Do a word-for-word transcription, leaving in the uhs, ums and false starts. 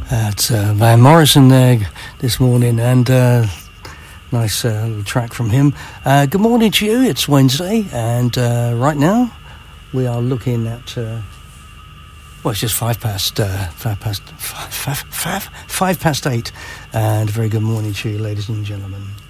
That's uh, Van Morrison there this morning, and uh, nice uh, little track from him. Uh, good morning to you. It's Wednesday, and uh, right now we are looking at. Uh, well, it's just five past uh, five past five, five, five, five past eight, and a very good morning to you, ladies and gentlemen.